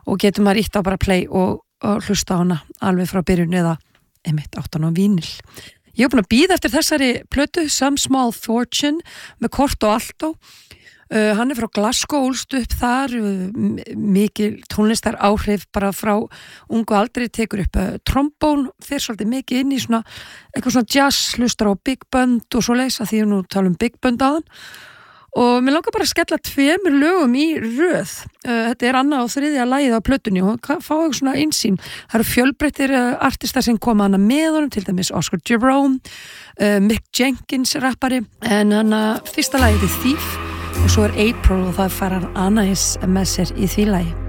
og getur maður ítt á bara play og hlusta á hana alveg frá byrjun eða einmitt áttan á vínil. Ég búin að bíða eftir þessari plötu, Some Small Fortune með Kort og Alto. Hann frá Glasgow, ólst upp þar, mikil tónlistar áhrif bara frá ungu aldri, tekur upp trombón, fer svolítið mikið inn í svona eitthvað svona jazz, hlustar á big band og svo leysa því nú tala big band aðan. Og mér langar bara að skella 2 lögum í röð. Þetta annað og 3. lagið á plötunni og fá eitthvað svona einsýn. Það eru fjölbreyttir artistar sem koma hana með honum, til dæmis Oscar Jerome, Mick Jenkins rappari, en fyrsta lagið Thief og svo April og það fær hann Anais með sér í því lagi.